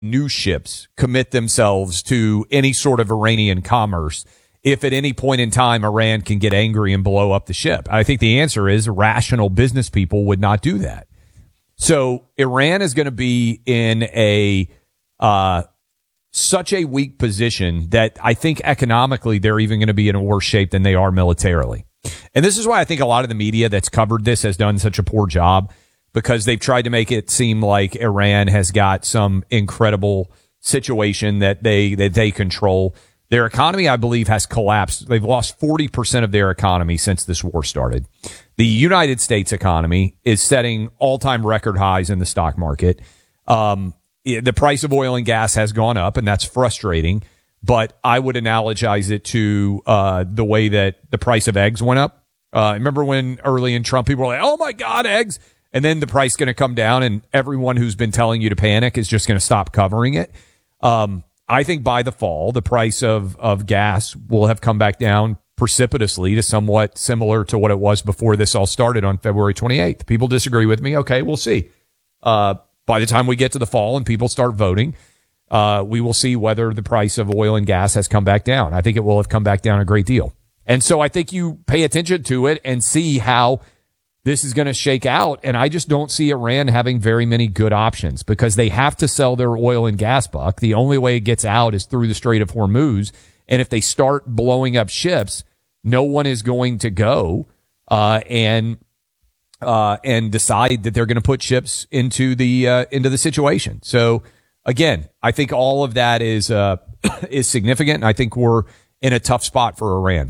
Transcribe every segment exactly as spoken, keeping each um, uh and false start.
new ships commit themselves to any sort of Iranian commerce if at any point in time Iran can get angry and blow up the ship? I think the answer is rational business people would not do that. So Iran is going to be in a uh, such a weak position that I think economically they're even going to be in a worse shape than they are militarily. And this is why I think a lot of the media that's covered this has done such a poor job, because they've tried to make it seem like Iran has got some incredible situation that they that they control. Their economy, I believe, has collapsed. They've lost forty percent of their economy since this war started. The United States economy is setting all-time record highs in the stock market. Um, the price of oil and gas has gone up, and that's frustrating. But I would analogize it to uh, the way that the price of eggs went up. Uh, remember when early in Trump, people were like, oh, my God, eggs. And then the price is going to come down, and everyone who's been telling you to panic is just going to stop covering it. Um, I think by the fall, the price of, of gas will have come back down precipitously to somewhat similar to what it was before this all started on February twenty-eighth. People disagree with me. Okay, we'll see. Uh, by the time we get to the fall and people start voting, uh, we will see whether the price of oil and gas has come back down. I think it will have come back down a great deal. And so I think you pay attention to it and see how this is going to shake out. And I just don't see Iran having very many good options, because they have to sell their oil and gas buck. The only way it gets out is through the Strait of Hormuz. And if they start blowing up ships, no one is going to go uh, and uh, and decide that they're going to put ships into the uh, into the situation. So again, I think all of that is uh, is significant. And I think we're in a tough spot for Iran.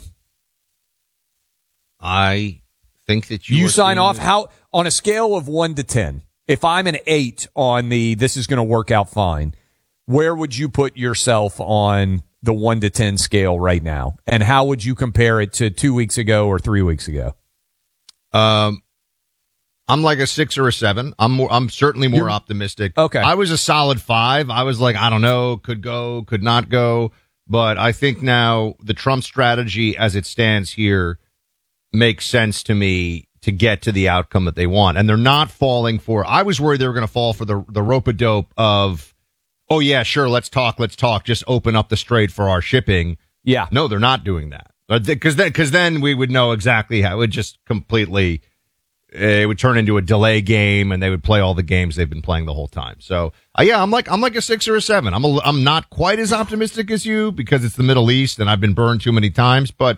I think that you you sign off how on a scale of one to ten. If I'm an eight on the this is going to work out fine, where would you put yourself on the one to ten scale right now? And how would you compare it to two weeks ago or three weeks ago? Um, I'm like a six or a seven. I'm more, I'm certainly more You're, optimistic. Okay. I was a solid five. I was like, I don't know, could go, could not go. But I think now the Trump strategy as it stands here makes sense to me to get to the outcome that they want. And they're not falling for, I was worried they were going to fall for the, the rope-a-dope of, oh, yeah, sure, let's talk, let's talk, just open up the strait for our shipping. Yeah. No, they're not doing that. Because then, because then we would know exactly how it would just completely, it would turn into a delay game, and they would play all the games they've been playing the whole time. So, uh, yeah, I'm like, I'm like a six or a seven. I'm a, I'm not quite as optimistic as you, because it's the Middle East and I've been burned too many times, but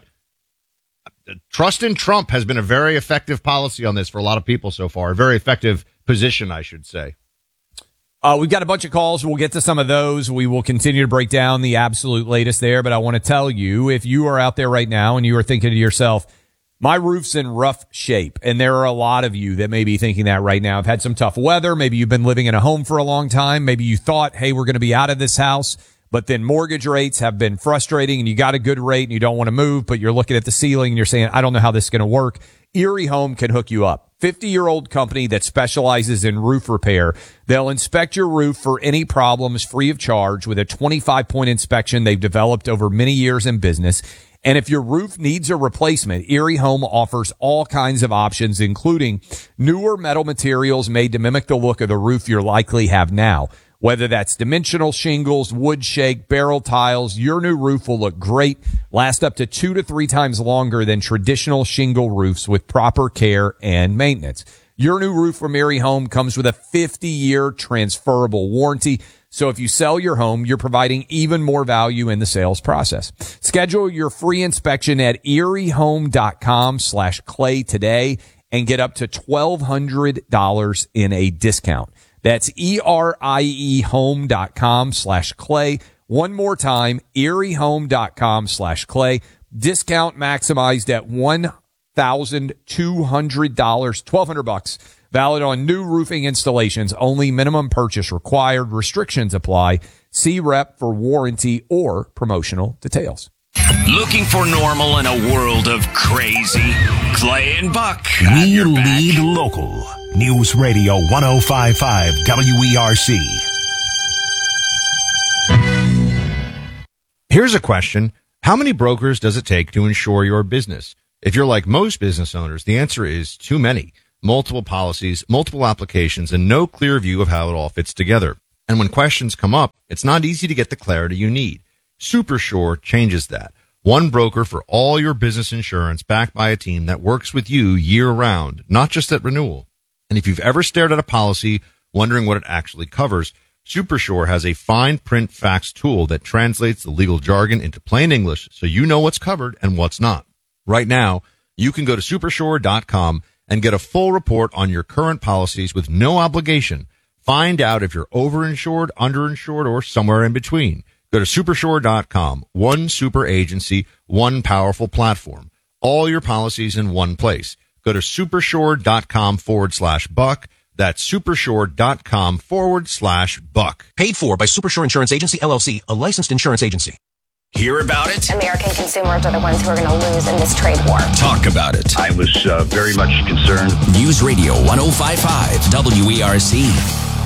trust in Trump has been a very effective policy on this for a lot of people so far. A very effective position, I should say. Uh, we've got a bunch of calls. We'll get to some of those. We will continue to break down the absolute latest there. But I want to tell you, if you are out there right now and you are thinking to yourself, my roof's in rough shape, and there are a lot of you that may be thinking that right now. I've had some tough weather. Maybe you've been living in a home for a long time. Maybe you thought, hey, we're going to be out of this house. But then mortgage rates have been frustrating, and you got a good rate and you don't want to move, but you're looking at the ceiling and you're saying, I don't know how this is going to work. Erie Home can hook you up. fifty-year-old company that specializes in roof repair. They'll inspect your roof for any problems free of charge with a twenty-five point inspection they've developed over many years in business. And if your roof needs a replacement, Erie Home offers all kinds of options, including newer metal materials made to mimic the look of the roof you likely have now. Whether that's dimensional shingles, wood shake, barrel tiles, your new roof will look great, last up to two to three times longer than traditional shingle roofs with proper care and maintenance. Your new roof from Erie Home comes with a fifty-year transferable warranty. So if you sell your home, you're providing even more value in the sales process. Schedule your free inspection at eriehome.com slash clay today and get up to twelve hundred dollars in a discount. That's E-R-I-E home.com slash clay. One more time, eriehome.com slash clay. Discount maximized at one thousand two hundred dollars, twelve hundred bucks. Valid on new roofing installations. Only minimum purchase required. Restrictions apply. See rep for warranty or promotional details. Looking for normal in a world of crazy? Clay and Buck. We lead local. News Radio one oh five point five W E R C. Here's a question. How many brokers does it take to insure your business? If you're like most business owners, the answer is too many. Multiple policies, multiple applications, and no clear view of how it all fits together. And when questions come up, it's not easy to get the clarity you need. Supersure changes that. One broker for all your business insurance, backed by a team that works with you year-round, not just at renewal. And if you've ever stared at a policy wondering what it actually covers, Supersure has a fine print facts tool that translates the legal jargon into plain English so you know what's covered and what's not. Right now, you can go to supersure dot com and get a full report on your current policies with no obligation. Find out if you're overinsured, underinsured, or somewhere in between. Go to supersure dot com. One super agency, one powerful platform. All your policies in one place. Go to supersure dot com forward slash buck. That's supersure dot com forward slash buck. Paid for by Supersure Insurance Agency, L L C, a licensed insurance agency. Hear about it? American consumers are the ones who are going to lose in this trade war. Talk about it. I was uh, very much concerned. News Radio one oh five point five W E R C.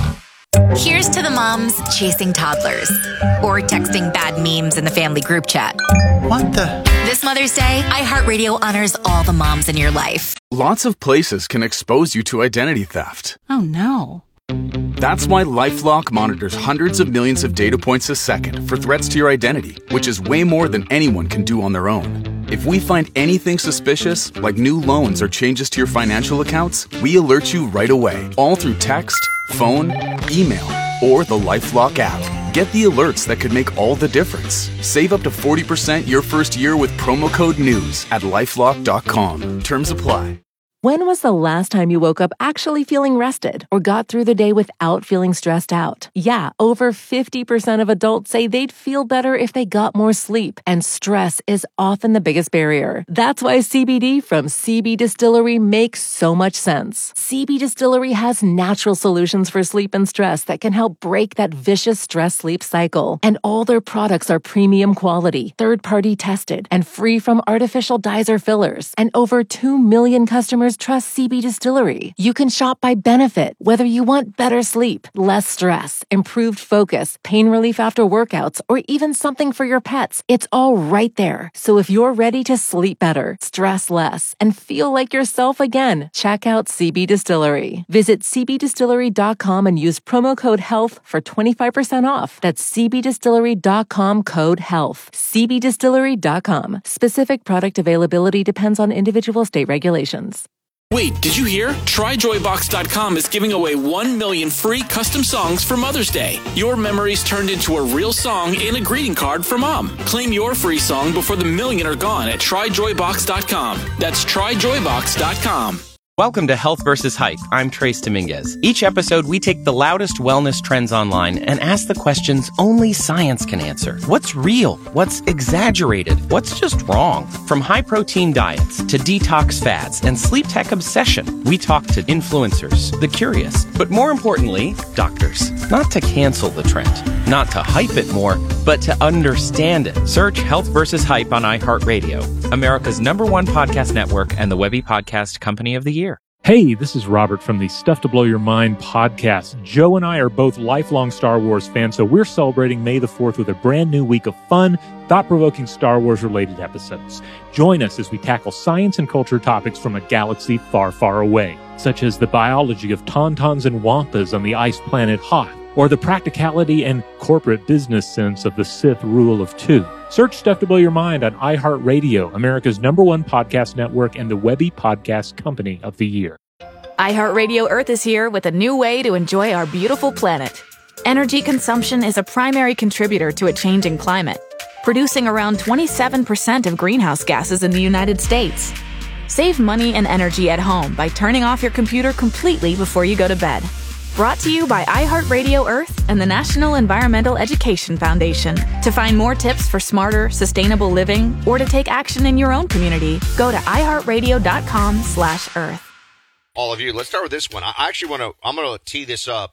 Here's to the moms chasing toddlers or texting bad memes in the family group chat. What the? This Mother's Day, iHeartRadio honors all the moms in your life. Lots of places can expose you to identity theft. Oh, no. That's why LifeLock monitors hundreds of millions of data points a second for threats to your identity, which is way more than anyone can do on their own. If we find anything suspicious, like new loans or changes to your financial accounts, we alert you right away, all through text, phone, email, or the LifeLock app. Get the alerts that could make all the difference. Save up to forty percent your first year with promo code NEWS at lifelock dot com. Terms apply. When was the last time you woke up actually feeling rested or got through the day without feeling stressed out? Yeah, over fifty percent of adults say they'd feel better if they got more sleep, and stress is often the biggest barrier. That's why C B D from C B Distillery makes so much sense. C B Distillery has natural solutions for sleep and stress that can help break that vicious stress-sleep cycle. And all their products are premium quality, third-party tested, and free from artificial dyes or fillers. And over two million customers trust C B Distillery. You can shop by benefit, whether you want better sleep, less stress, improved focus, pain relief after workouts, or even something for your pets. It's all right there. So if you're ready to sleep better, stress less, and feel like yourself again, check out C B Distillery. Visit c b distillery dot com and use promo code HEALTH for twenty-five percent off. That's c b distillery dot com code HEALTH. c b distillery dot com. Specific product availability depends on individual state regulations. Wait, did you hear? try joy box dot com is giving away one million free custom songs for Mother's Day. Your memories turned into a real song and a greeting card for Mom. Claim your free song before the million are gone at try joy box dot com. That's try joy box dot com. Welcome to Health versus Hype. I'm Trace Dominguez. Each episode, we take the loudest wellness trends online and ask the questions only science can answer. What's real? What's exaggerated? What's just wrong? From high-protein diets to detox fads and sleep tech obsession, we talk to influencers, the curious, but more importantly, doctors. Not to cancel the trend, not to hype it more, but to understand it. Search Health versus Hype on iHeartRadio, America's number one podcast network and the Webby Podcast Company of the Year. Hey, this is Robert from the Stuff to Blow Your Mind podcast. Joe and I are both lifelong Star Wars fans, so we're celebrating May the fourth with a brand new week of fun, thought-provoking Star Wars-related episodes. Join us as we tackle science and culture topics from a galaxy far, far away, such as the biology of tauntauns and wampas on the ice planet Hoth, or the practicality and corporate business sense of the Sith rule of two. Search Stuff to Blow Your Mind on iHeartRadio, America's number one podcast network and the Webby Podcast Company of the Year. iHeartRadio Earth is here with a new way to enjoy our beautiful planet. Energy consumption is a primary contributor to a changing climate, producing around twenty-seven percent of greenhouse gases in the United States. Save money and energy at home by turning off your computer completely before you go to bed. Brought to you by iHeartRadio Earth and the National Environmental Education Foundation. To find more tips for smarter, sustainable living, or to take action in your own community, go to iHeartRadio.com slash Earth. All of you, let's start with this one. I actually want to, I'm going to tee this up.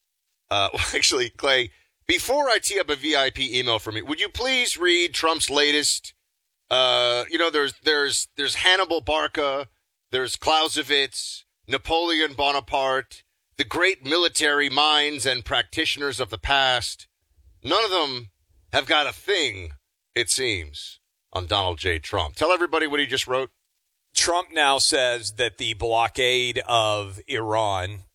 Uh, well, actually, Clay, before I tee up a V I P email for me, would you please read Trump's latest, uh, you know, there's, there's, there's Hannibal Barca, there's Clausewitz, Napoleon Bonaparte, the great military minds and practitioners of the past. None of them have got a thing, it seems, on Donald J. Trump. Tell everybody what he just wrote. Trump now says that the blockade of Iran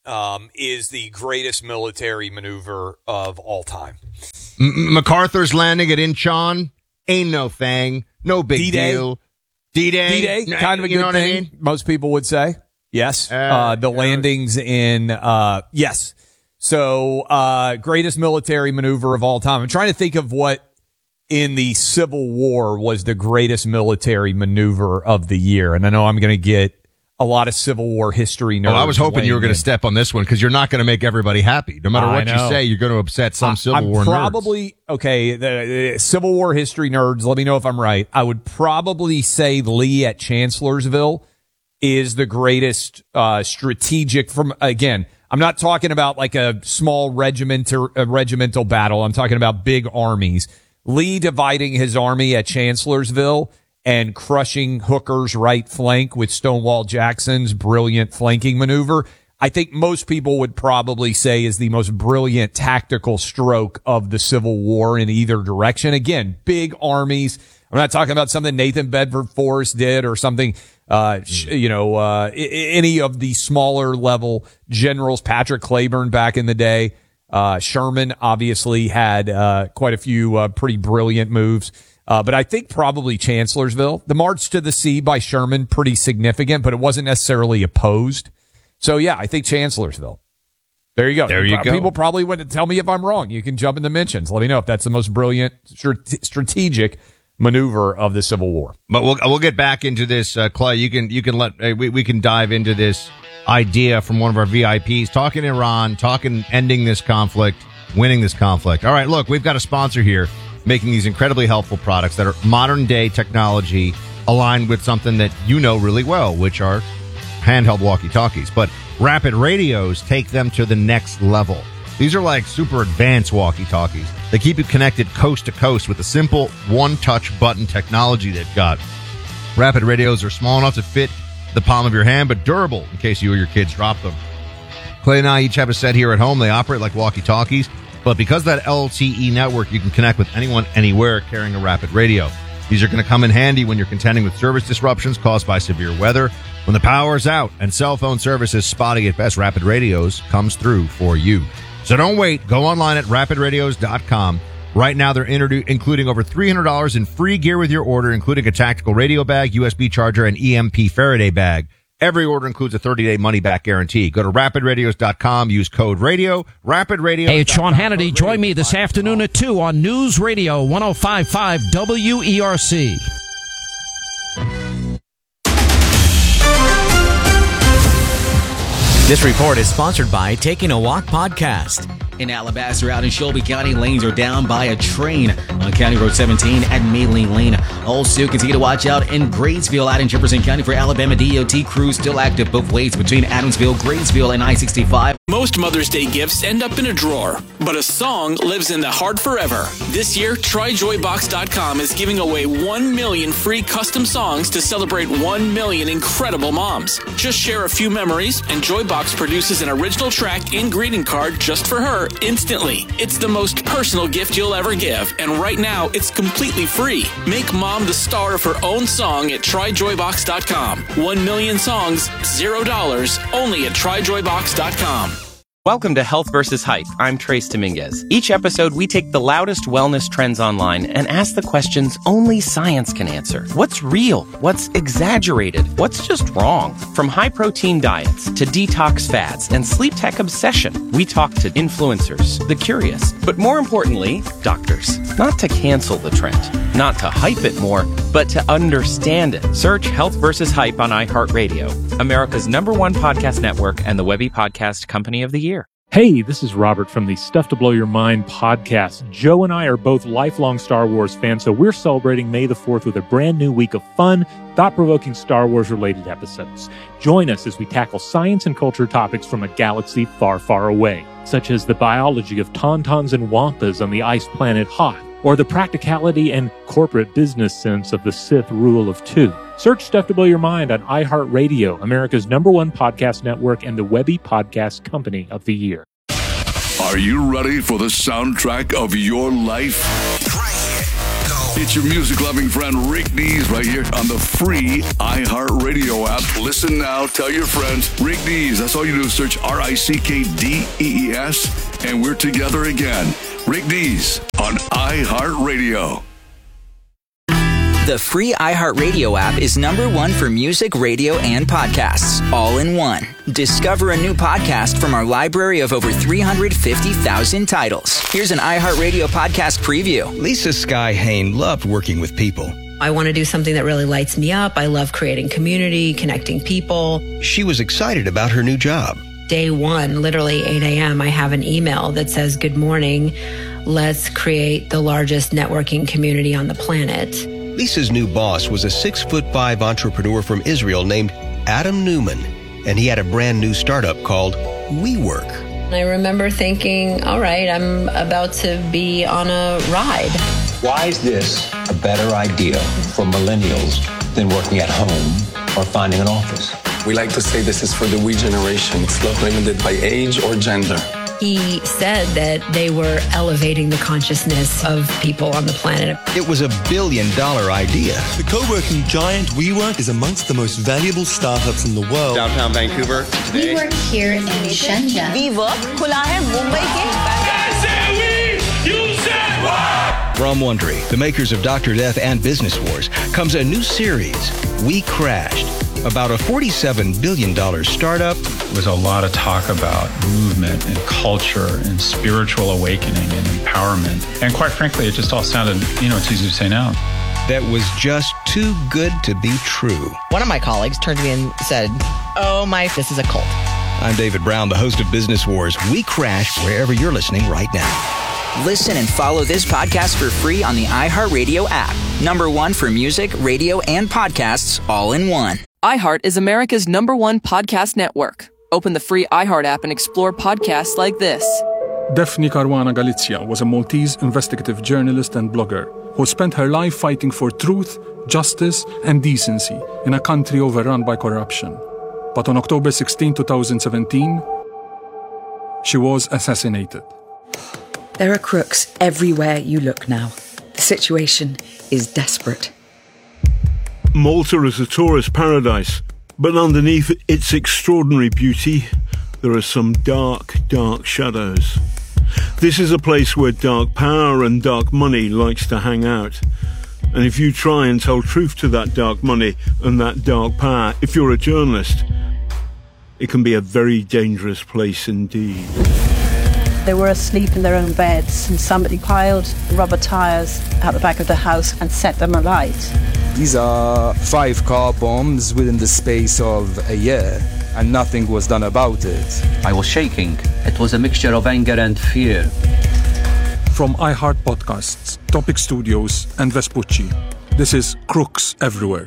um, is the greatest military maneuver of all time. M- MacArthur's landing at Incheon ain't no thing, no big D-Day. deal. D-Day, D-Day, kind of a you good know what thing, I mean? most people would say. Yes. Uh, Uh, the landings in, uh, yes. So, uh, greatest military maneuver of all time. I'm trying to think of what in the Civil War was the greatest military maneuver of the year. And I know I'm going to get a lot of Civil War history nerds. Oh, I was hoping you were going to step on this one because you're not going to make everybody happy. No matter I what you know. say, you're going to upset some I- Civil I'm War nerds. probably, okay, the, the Civil War history nerds, let me know if I'm right. I would probably say Lee at Chancellorsville is the greatest uh, strategic from, again, I'm not talking about like a small regiment or a regimental battle. I'm talking about big armies. Lee dividing his army at Chancellorsville and crushing Hooker's right flank with Stonewall Jackson's brilliant flanking maneuver, I think most people would probably say is the most brilliant tactical stroke of the Civil War in either direction. Again, big armies. I'm not talking about something Nathan Bedford Forrest did or something, uh, sh- you know, uh, I- any of the smaller level generals, Patrick Cleburne back in the day. Uh, Sherman obviously had, uh, quite a few, uh, pretty brilliant moves. Uh, but I think probably Chancellorsville. The March to the Sea by Sherman, pretty significant, but it wasn't necessarily opposed. So, yeah, I think Chancellorsville. There you go. There you People go. People probably wouldn't tell me if I'm wrong. You can jump in the mentions. Let me know if that's the most brilliant strate- strategic maneuver of the Civil War. But we'll we'll get back into this, uh, Clay. You can you can let uh, we we can dive into this idea from one of our V I Ps, talking Iran, talking ending this conflict, winning this conflict. All right, look, we've got a sponsor here making these incredibly helpful products that are modern day technology aligned with something that you know really well, which are handheld walkie-talkies. But Rapid Radios take them to the next level. These are like super advanced walkie-talkies. They keep you connected coast to coast with the simple one-touch button technology they've got. Rapid Radios are small enough to fit the palm of your hand, but durable in case you or your kids drop them. Clay and I each have a set here at home. They operate like walkie-talkies, but because of that L T E network, you can connect with anyone, anywhere carrying a Rapid Radio. These are going to come in handy when you're contending with service disruptions caused by severe weather. When the power's out and cell phone service is spotty at best, Rapid Radios comes through for you. So don't wait. Go online at rapid radios dot com. Right now, they're introdu- including over three hundred dollars in free gear with your order, including a tactical radio bag, U S B charger, and E M P Faraday bag. Every order includes a thirty-day money-back guarantee. Go to rapid radios dot com. Use code radio. Rapid Radio. Hey, it's Sean Hannity. Join me this afternoon at two on News Radio one oh five point five W E R C. This report is sponsored by Taking a Walk Podcast. In Alabaster, out in Shelby County, lanes are down by a train on County Road seventeen at Maling Lane. Also, continue to watch out in Gradesville, out in Jefferson County for Alabama D O T crews still active both ways between Adamsville, Gradesville, and I sixty-five. Most Mother's Day gifts end up in a drawer, but a song lives in the heart forever. This year, try joy box dot com is giving away one million free custom songs to celebrate one million incredible moms. Just share a few memories, and Joybox produces an original track and greeting card just for her instantly. It's the most personal gift you'll ever give, and right now, it's completely free. Make mom the star of her own song at try joy box dot com. One million songs, zero dollars, only at try joy box dot com. Welcome to Health versus Hype. I'm Trace Dominguez. Each episode, we take the loudest wellness trends online and ask the questions only science can answer. What's real? What's exaggerated? What's just wrong? From high-protein diets to detox fads and sleep tech obsession, we talk to influencers, the curious, but more importantly, doctors. Not to cancel the trend, not to hype it more, but to understand it. Search Health versus Hype on iHeartRadio, America's number one podcast network and the Webby Podcast Company of the Year. Hey, this is Robert from the Stuff to Blow Your Mind podcast. Joe and I are both lifelong Star Wars fans, so we're celebrating May the fourth with a brand new week of fun, thought-provoking Star Wars-related episodes. Join us as we tackle science and culture topics from a galaxy far, far away, such as the biology of tauntauns and wampas on the ice planet Hoth, or the practicality and corporate business sense of the Sith rule of two. Search Stuff to Blow Your Mind on iHeartRadio, America's number one podcast network and the Webby Podcast Company of the Year. Are you ready for the soundtrack of your life? The It's your music-loving friend Rick Dees right here on the free iHeartRadio app. Listen now. Tell your friends. Rick Dees. That's all you do is search R I C K D E E S, and we're together again. Rick Dees on iHeartRadio. The free iHeartRadio app is number one for music, radio, and podcasts, all in one. Discover a new podcast from our library of over three hundred fifty thousand titles. Here's an iHeartRadio podcast preview. Lisa Sky Hain loved working with people. I want to do something that really lights me up. I love creating community, connecting people. She was excited about her new job. Day one, literally eight a.m., I have an email that says, "Good morning. Let's create the largest networking community on the planet." Lisa's new boss was a six foot five entrepreneur from Israel named Adam Newman, and he had a brand new startup called WeWork. I remember thinking, all right, I'm about to be on a ride. Why is this a better idea for millennials than working at home or finding an office? We like to say this is for the we generation. It's not limited by age or gender. He said that they were elevating the consciousness of people on the planet. It was a billion dollar idea. The co-working giant WeWork is amongst the most valuable startups in the world. Downtown Vancouver today. We work here in Shenzhen. WeWork खुला है मुंबई के. From Wondery, the makers of Doctor Death and Business Wars, comes a new series, We Crashed, about a forty-seven billion dollars startup. There was a lot of talk about movement and culture and spiritual awakening and empowerment. And quite frankly, it just all sounded, you know, it's easy to say now. That was just too good to be true. One of my colleagues turned to me and said, "Oh my, this is a cult." I'm David Brown, the host of Business Wars. We Crash wherever you're listening right now. Listen and follow this podcast for free on the iHeartRadio app. Number one for music, radio, and podcasts, all in one. iHeart is America's number one podcast network. Open the free iHeart app and explore podcasts like this. Daphne Caruana Galizia was a Maltese investigative journalist and blogger who spent her life fighting for truth, justice, and decency in a country overrun by corruption. But on October sixteenth, twenty seventeen, she was assassinated. There are crooks everywhere you look now. The situation is desperate. Malta is a tourist paradise, but underneath its extraordinary beauty, there are some dark, dark shadows. This is a place where dark power and dark money likes to hang out. And if you try and tell truth to that dark money and that dark power, if you're a journalist, it can be a very dangerous place indeed. They were asleep in their own beds and somebody piled rubber tires out the back of the house and set them alight. These are five car bombs within the space of a year, and nothing was done about it. I was shaking. It was a mixture of anger and fear. From iHeart Podcasts, Topic Studios, and Vespucci, this is Crooks Everywhere.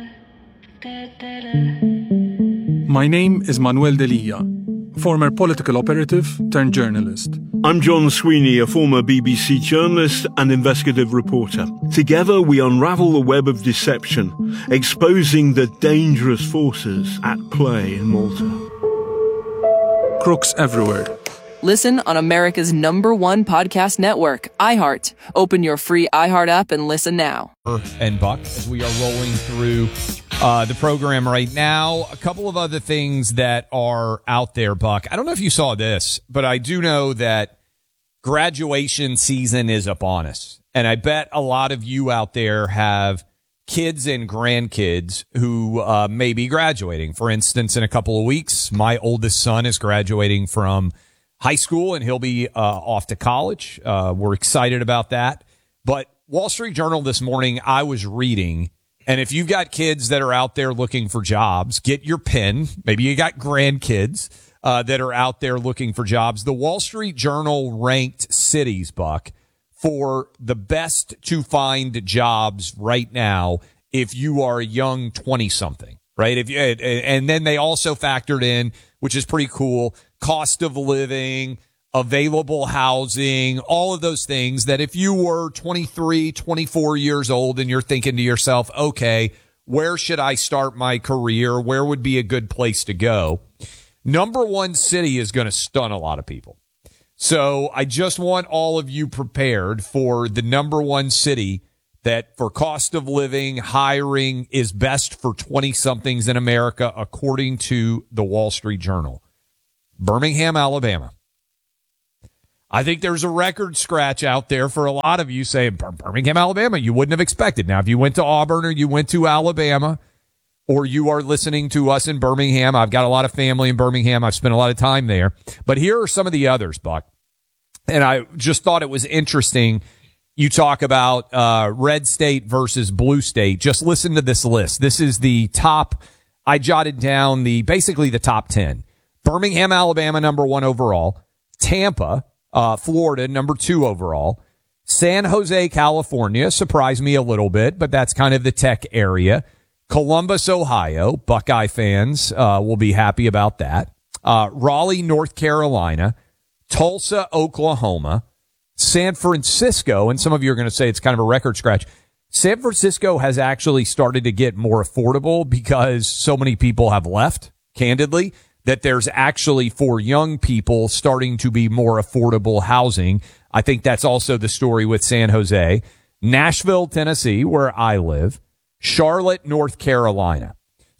My name is Manuel Delia, former political operative turned journalist. I'm John Sweeney, a former B B C journalist and investigative reporter. Together we unravel the web of deception, exposing the dangerous forces at play in Malta. Crooks Everywhere. Listen on America's number one podcast network, iHeart. Open your free iHeart app and listen now. And Buck, as we are rolling through uh, the program right now, a couple of other things that are out there, Buck. I don't know if you saw this, but I do know that graduation season is upon us. And I bet a lot of you out there have kids and grandkids who uh, may be graduating. For instance, in a couple of weeks, my oldest son is graduating from high school, and he'll be uh, off to college. Uh, we're excited about that. But Wall Street Journal this morning, I was reading, and if you've got kids that are out there looking for jobs, get your pen. Maybe you got grandkids uh, that are out there looking for jobs. The Wall Street Journal ranked cities, Buck, for the best to find jobs right now if you are a young twenty-something, right? If you, and then they also factored in, which is pretty cool, cost of living, available housing, all of those things that if you were twenty-three, twenty-four years old and you're thinking to yourself, okay, where should I start my career? Where would be a good place to go? Number one city is going to stun a lot of people. So I just want all of you prepared for the number one city that for cost of living, hiring is best for twenty-somethings in America, according to the Wall Street Journal. Birmingham, Alabama. I think there's a record scratch out there for a lot of you saying Birmingham, Alabama, you wouldn't have expected. Now, if you went to Auburn or you went to Alabama, or you are listening to us in Birmingham, I've got a lot of family in Birmingham. I've spent a lot of time there. But here are some of the others, Buck. And I just thought it was interesting. You talk about uh, red state versus blue state. Just listen to this list. This is the top. I jotted down the basically the top ten. Birmingham, Alabama, number one overall. Tampa, uh, Florida, number two overall. San Jose, California, surprised me a little bit, but that's kind of the tech area. Columbus, Ohio, Buckeye fans uh, will be happy about that. Uh, Raleigh, North Carolina. Tulsa, Oklahoma. San Francisco, and some of you are going to say it's kind of a record scratch. San Francisco has actually started to get more affordable because so many people have left, candidly, that there's actually for young people starting to be more affordable housing. I think that's also the story with San Jose. Nashville, Tennessee, where I live. Charlotte, North Carolina.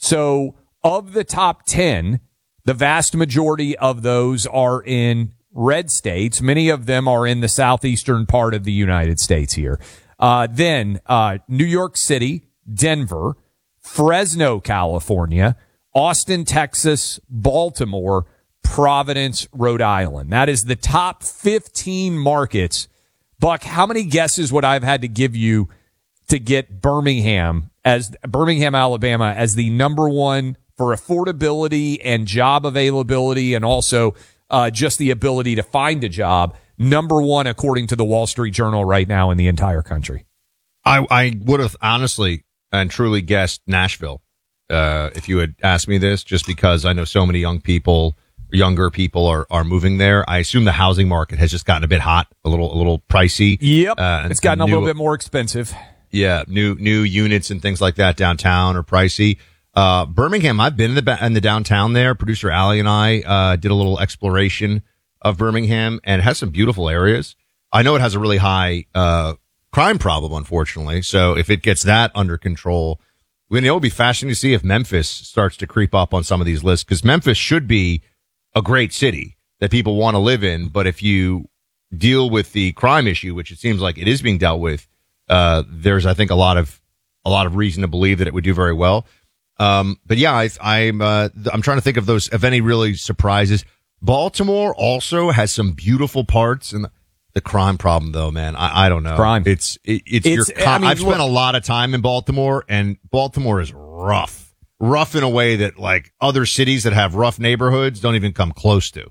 So of the top ten, the vast majority of those are in red states. Many of them are in the southeastern part of the United States here. Uh, then uh, New York City, Denver, Fresno, California, Austin, Texas, Baltimore, Providence, Rhode Island. That is the top fifteen markets. Buck, how many guesses would I have had to give you to get Birmingham as Birmingham, Alabama as the number one for affordability and job availability and also uh, just the ability to find a job? Number one, according to the Wall Street Journal right now in the entire country. I, I would have honestly and truly guessed Nashville uh, if you had asked me this, just because I know so many young people, younger people are, are moving there. I assume the housing market has just gotten a bit hot, a little a little pricey. Yep, uh, it's gotten new, a little bit more expensive. Yeah, new new units and things like that downtown are pricey. Uh, Birmingham, I've been in the in the downtown there. Producer Allie and I uh, did a little exploration of Birmingham, and it has some beautiful areas. I know it has a really high uh crime problem, unfortunately. So if it gets that under control, I mean, it will be fascinating to see if Memphis starts to creep up on some of these lists, because Memphis should be a great city that people want to live in. But if you deal with the crime issue, which it seems like it is being dealt with, uh, there's, I think, a lot of a lot of reason to believe that it would do very well. Um, but yeah, I, I'm uh, I'm trying to think of those, of any really surprises. Baltimore also has some beautiful parts, and the crime problem, though, man, I, I don't know. Crime. It's it, it's, It's- your. Com- I mean, I've look- spent a lot of time in Baltimore, and Baltimore is rough, rough in a way that like other cities that have rough neighborhoods don't even come close to.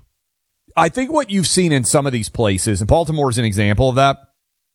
I think what you've seen in some of these places, and Baltimore is an example of that,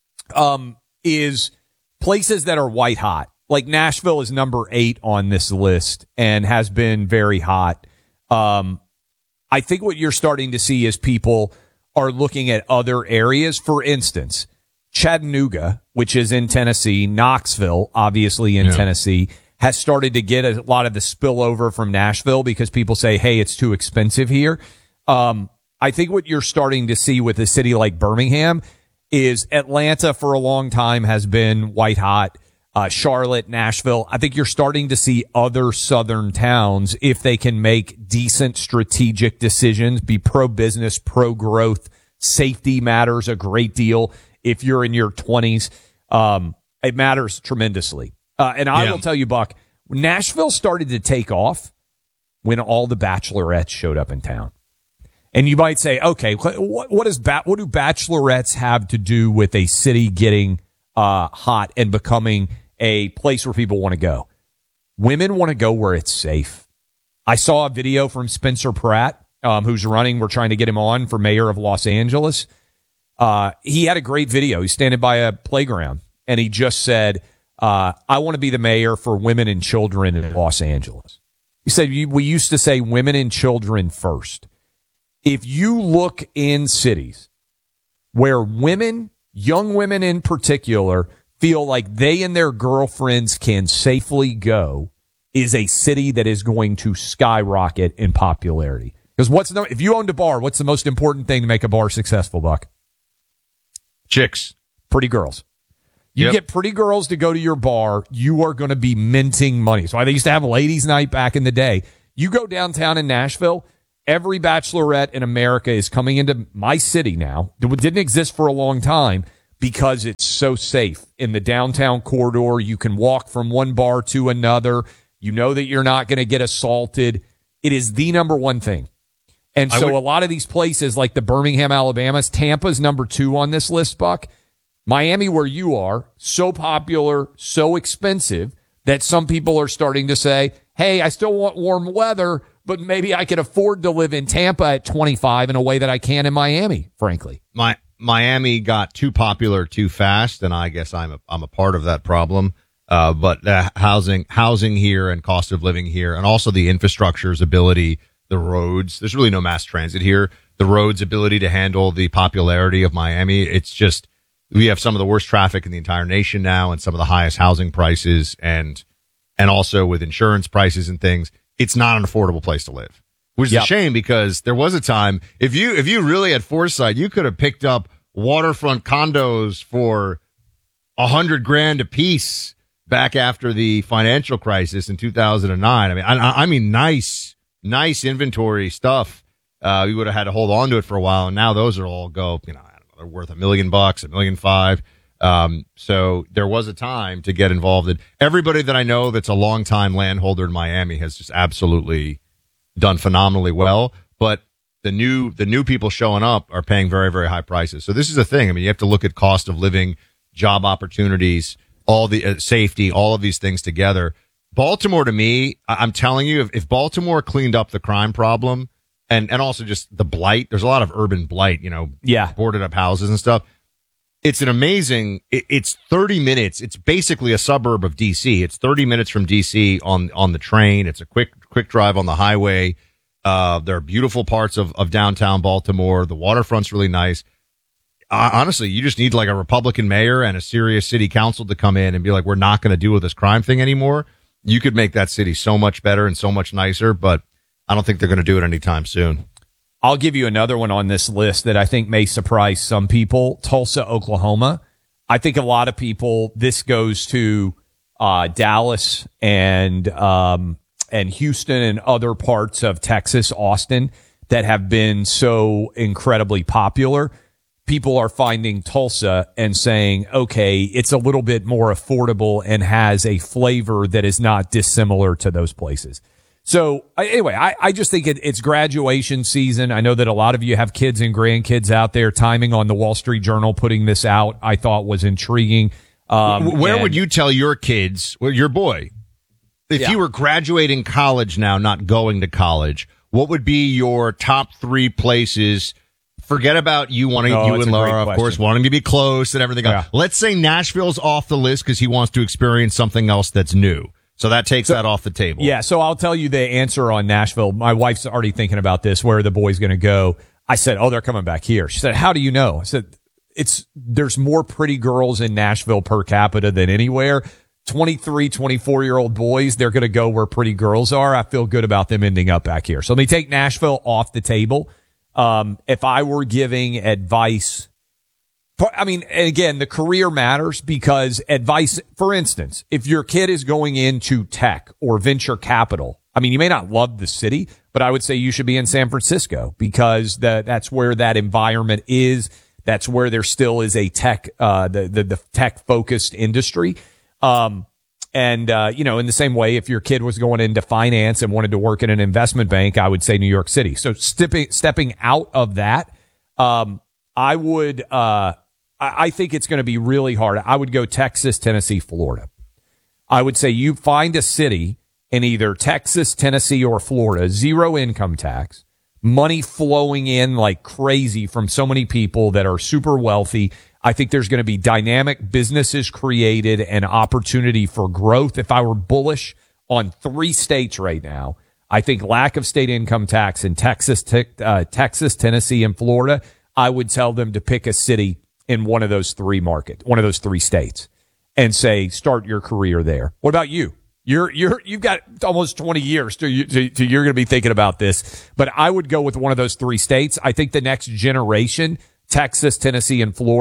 um, is places that are white hot. Like Nashville is number eight on this list and has been very hot. Um, I think what you're starting to see is people are looking at other areas. For instance, Chattanooga, which is in Tennessee, Knoxville, obviously in Yeah. Tennessee, has started to get a lot of the spillover from Nashville because people say, hey, it's too expensive here. Um, I think what you're starting to see with a city like Birmingham is Atlanta for a long time has been white hot. Uh, Charlotte, Nashville. I think you're starting to see other southern towns, if they can make decent strategic decisions, be pro-business, pro-growth. Safety matters a great deal. If you're in your twenties, um, it matters tremendously. Uh, and I Yeah. will tell you, Buck, Nashville started to take off when all the bachelorettes showed up in town. And you might say, okay, what, what is ba- what do bachelorettes have to do with a city getting uh, hot and becoming a place where people want to go? Women want to go where it's safe. I saw a video from Spencer Pratt, um, who's running. We're trying to get him on for mayor of Los Angeles. Uh, he had a great video. He's standing by a playground, and he just said, uh, I want to be the mayor for women and children in Los Angeles. He said, we used to say women and children first. If you look in cities where women, young women in particular, feel like they and their girlfriends can safely go, is a city that is going to skyrocket in popularity. Because what's the, if you owned a bar, what's the most important thing to make a bar successful, Buck? Chicks. Pretty girls. You Yep. get pretty girls to go to your bar, you are going to be minting money. So they used to have ladies' night back in the day. You go downtown in Nashville, every bachelorette in America is coming into my city now. It didn't exist for a long time because it's so safe. In the downtown corridor, you can walk from one bar to another. You know that you're not going to get assaulted. It is the number one thing. And so would- a lot of these places like the Birmingham, Alabama's, Tampa's number two on this list, Buck. Miami, where you are, so popular, so expensive that some people are starting to say, hey, I still want warm weather, but maybe I can afford to live in Tampa at twenty-five in a way that I can in Miami, frankly. My Miami got too popular too fast, and I guess I'm a, I'm a part of that problem. Uh, but uh, housing, housing here and cost of living here, and also the infrastructure's ability, the roads. There's really no mass transit here. The roads' ability to handle the popularity of Miami. It's just, we have some of the worst traffic in the entire nation now, and some of the highest housing prices, and and also with insurance prices and things. It's not an affordable place to live, which is Yep. a shame, because there was a time, if you if you really had foresight, you could have picked up waterfront condos for a hundred grand a piece back after the financial crisis in two thousand nine. I mean, I, I mean, nice, nice inventory stuff. Uh, we would have had to hold on to it for a while, and now those are all go, you know, I don't know, they're worth a million bucks, a million five. Um, so there was a time to get involved in. Everybody that I know that's a longtime landholder in Miami has just absolutely done phenomenally well. But the new, the new people showing up are paying very, very high prices. So this is a thing. I mean, you have to look at cost of living, job opportunities, all the uh, safety, all of these things together. Baltimore, to me, I- I'm telling you, if, if Baltimore cleaned up the crime problem and, and also just the blight, there's a lot of urban blight, you know, Yeah. boarded up houses and stuff. It's an amazing, it, it's thirty minutes. It's basically a suburb of D C. It's thirty minutes from D C on, on the train. It's a quick, quick drive on the highway. Uh, there are beautiful parts of, of downtown Baltimore. The waterfront's really nice. Uh, honestly, you just need like a Republican mayor and a serious city council to come in and be like, we're not going to deal with this crime thing anymore. You could make that city so much better and so much nicer, but I don't think they're going to do it anytime soon. I'll give you another one on this list that I think may surprise some people. Tulsa, Oklahoma. I think a lot of people, this goes to uh, Dallas and um, and Houston and other parts of Texas, Austin, that have been so incredibly popular. People are finding Tulsa and saying, okay, it's a little bit more affordable and has a flavor that is not dissimilar to those places. So anyway, I, I just think it, it's graduation season. I know that a lot of you have kids and grandkids out there. Timing on the Wall Street Journal putting this out, I thought was intriguing. Um, Where and- would you tell your kids, well, your boy, if Yeah. you were graduating college now, not going to college, what would be your top three places? Forget about you wanting, Oh, you it's and a great Laura, of question. course, wanting to be close and everything else. Let's say Nashville's off the list because he wants to experience something else that's new. So that takes that off the table. Yeah, so I'll tell you the answer on Nashville. My wife's already thinking about this. Where are the boys going to go? I said, oh, they're coming back here. She said, how do you know? I said, it's there's more pretty girls in Nashville per capita than anywhere. twenty-three, twenty-four-year-old boys, they're going to go where pretty girls are. I feel good about them ending up back here. So let me take Nashville off the table. Um, if I were giving advice, I mean, again, the career matters because advice, for instance, if your kid is going into tech or venture capital, I mean, you may not love the city, but I would say you should be in San Francisco because the, that's where that environment is. That's where there still is a tech, uh, the, the, the tech focused industry. Um, and, uh, you know, in the same way, if your kid was going into finance and wanted to work in an investment bank, I would say New York City. So stepping, stepping out of that, um, I would, uh, I think it's going to be really hard. I would go Texas, Tennessee, Florida. I would say you find a city in either Texas, Tennessee, or Florida, zero income tax, money flowing in like crazy from so many people that are super wealthy. I think there's going to be dynamic businesses created and opportunity for growth. If I were bullish on three states right now, I think lack of state income tax in Texas, te- uh, Texas, Tennessee, and Florida, I would tell them to pick a city in one of those three markets, one of those three states, and say, start your career there. What about you? You're, you're, you've got almost twenty years to, you, to, to you're going to be thinking about this, but I would go with one of those three states. I think the next generation, Texas, Tennessee, and Florida,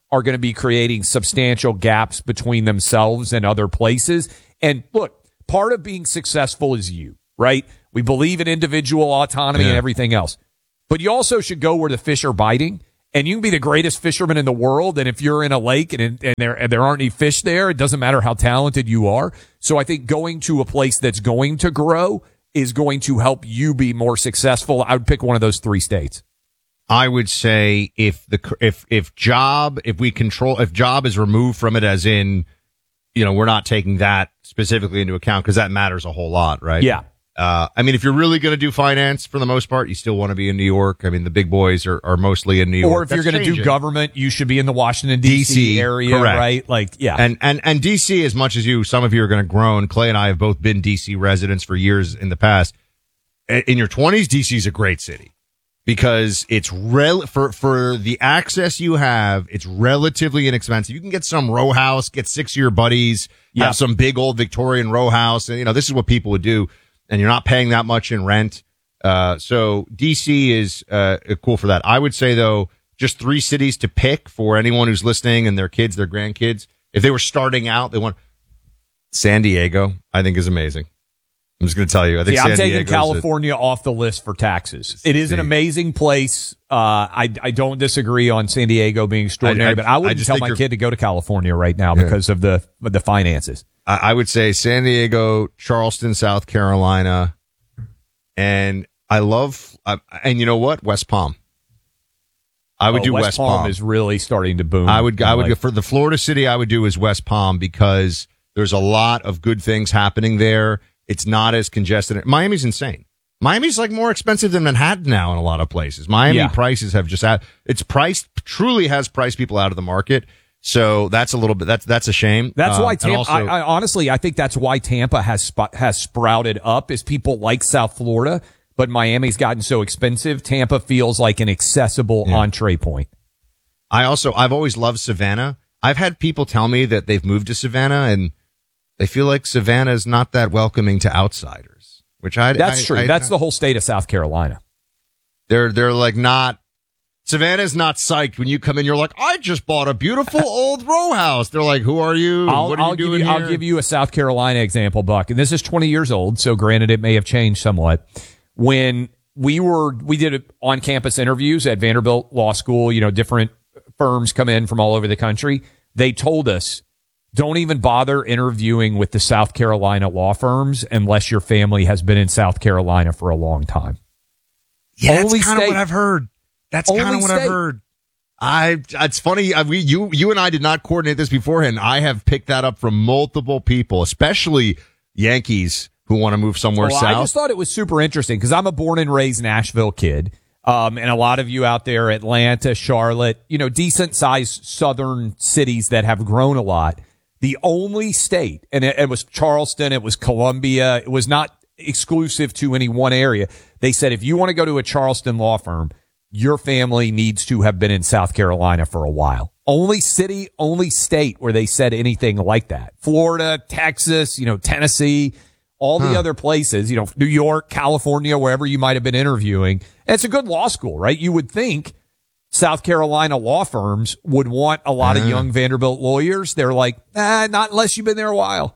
are going to be creating substantial gaps between themselves and other places. And look, part of being successful is you, right? We believe in individual autonomy yeah. and everything else. But you also should go where the fish are biting. And you can be the greatest fisherman in the world, and if you're in a lake and, and there and there aren't any fish there, it doesn't matter how talented you are. So I think going to a place that's going to grow is going to help you be more successful. I would pick one of those three states. I would say if the if if job if we control if job is removed from it, as in, you know, we're not taking that specifically into account because that matters a whole lot, right? Yeah. Uh, I mean, if you're really going to do finance for the most part, you still want to be in New York. I mean, the big boys are, are mostly in New York. Or if That's you're going to do government, you should be in the Washington, D C area, correct. right? Like, yeah. And, and, and D C, as much as you, some of you are going to groan. Clay and I have both been D C residents for years in the past. In your twenties, D C is a great city because it's rel, for, for the access you have, it's relatively inexpensive. You can get some row house, get six of your buddies, yeah. have some big old Victorian row house. And, you know, this is what people would do. And you're not paying that much in rent. Uh, so D C is, uh, cool for that. I would say though, just three cities to pick for anyone who's listening and their kids, their grandkids. If they were starting out, they want San Diego, I think is amazing. I'm just going to tell you. I think yeah, San I'm taking Diego's California a, off the list for taxes. It is an amazing place. Uh, I, I don't disagree on San Diego being extraordinary, I, I, but I wouldn't I tell my kid to go to California right now yeah. because of the, of the finances. I would say San Diego, Charleston, South Carolina, and I love, uh, and you know what? West Palm. I would oh, do West, West Palm. Palm. Is really starting to boom. I would, I would like, go for the Florida city. I would do is West Palm because there's a lot of good things happening there. It's not as congested. Miami's insane. Miami's like more expensive than Manhattan now in a lot of places. Miami yeah. prices have just had, it's priced, truly has priced people out of the market. So that's a little bit, that's, that's a shame. That's um, why Tampa, also, I, I honestly, I think that's why Tampa has sp- has sprouted up is people like South Florida, but Miami's gotten so expensive. Tampa feels like an accessible yeah. entree point. I also, I've always loved Savannah. I've had people tell me that they've moved to Savannah and they feel like Savannah is not that welcoming to outsiders, which I, that's I, true. I, that's I, the whole state of South Carolina. They're, they're like not, Savannah's not psyched when you come in. You're like, I just bought a beautiful old row house. They're like, who are you? I'll, what are I'll you give doing you, here? I'll give you a South Carolina example, Buck. And this is twenty years old. So granted, it may have changed somewhat. When we were, we did on campus interviews at Vanderbilt Law School, you know, different firms come in from all over the country. They told us, don't even bother interviewing with the South Carolina law firms unless your family has been in South Carolina for a long time. Yeah, Only that's kind of what I've heard. That's kind of what state. I've heard. I, it's funny. I, we, you, you and I did not coordinate this beforehand. I have picked that up from multiple people, especially Yankees who want to move somewhere well, south. I just thought it was super interesting because I'm a born and raised Nashville kid. Um, and a lot of you out there, Atlanta, Charlotte, you know, decent sized southern cities that have grown a lot. The only state, and it, it was Charleston, it was Columbia, it was not exclusive to any one area. They said, if you want to go to a Charleston law firm, your family needs to have been in South Carolina for a while. Only city, only state where they said anything like that. Florida, Texas, you know, Tennessee, all the huh. other places, you know, New York, California, wherever you might have been interviewing. And it's a good law school, right? You would think South Carolina law firms would want a lot uh, of young Vanderbilt lawyers. They're like, ah, not unless you've been there a while.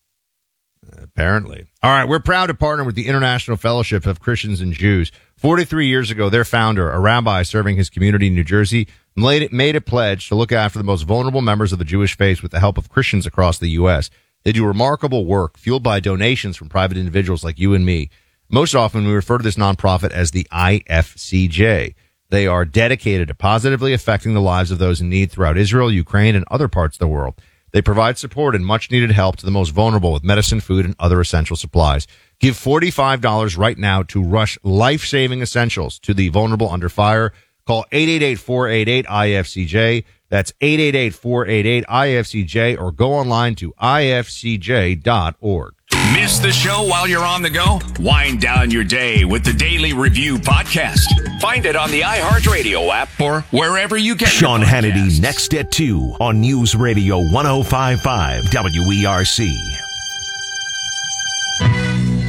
Apparently. All right. We're proud to partner with the International Fellowship of Christians and Jews. forty-three years ago, their founder, a rabbi serving his community in New Jersey, made it, made a pledge to look after the most vulnerable members of the Jewish faith with the help of Christians across the U S. They do remarkable work fueled by donations from private individuals like you and me. Most often, we refer to this nonprofit as the I F C J. They are dedicated to positively affecting the lives of those in need throughout Israel, Ukraine, and other parts of the world. They provide support and much-needed help to the most vulnerable with medicine, food, and other essential supplies. Give forty-five dollars right now to rush life-saving essentials to the vulnerable under fire. Call eight eight eight, four eight eight, I F C J. That's eight eight eight, four eight eight, I F C J, or go online to I F C J dot org. Miss the show while you're on the go? Wind down your day with the Daily Review podcast. Find it on the iHeartRadio app or wherever you get Sean Hannity next at two on News Radio one oh five point five W E R C.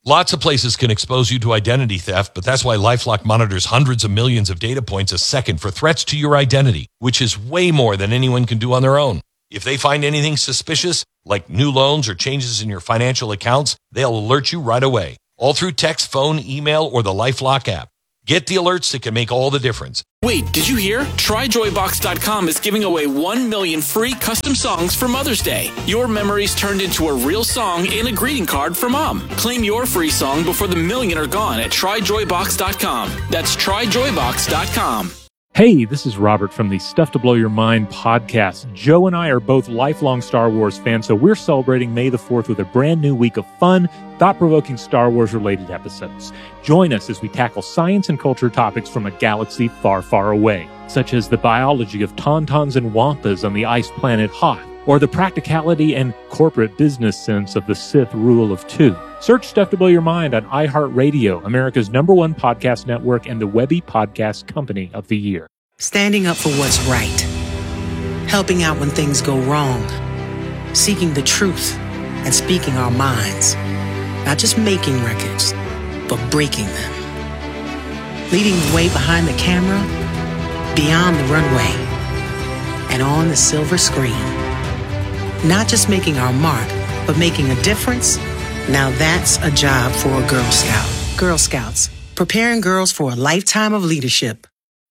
Lots of places can expose you to identity theft, but that's why LifeLock monitors hundreds of millions of data points a second for threats to your identity, which is way more than anyone can do on their own. If they find anything suspicious, like new loans or changes in your financial accounts, they'll alert you right away, all through text, phone, email, or the LifeLock app. Get the alerts that can make all the difference. Wait, did you hear? Try Joy Box dot com is giving away one million free custom songs for Mother's Day. Your memories turned into a real song and a greeting card for Mom. Claim your free song before the million are gone at Try Joy Box dot com. That's Try Joy Box dot com. Hey, this is Robert from the Stuff to Blow Your Mind podcast. Joe and I are both lifelong Star Wars fans, so we're celebrating May the fourth with a brand new week of fun, thought-provoking Star Wars-related episodes. Join us as we tackle science and culture topics from a galaxy far, far away, such as the biology of tauntauns and wampas on the ice planet Hoth, or the practicality and corporate business sense of the Sith rule of two. Search Stuff to Blow Your Mind on iHeartRadio, America's number one podcast network and the Webby Podcast Company of the Year. Standing up for what's right. Helping out when things go wrong. Seeking the truth and speaking our minds. Not just making records, but breaking them. Leading the way behind the camera, beyond the runway, and on the silver screen. Not just making our mark, but making a difference. Now that's a job for a Girl Scout. Girl Scouts, preparing girls for a lifetime of leadership.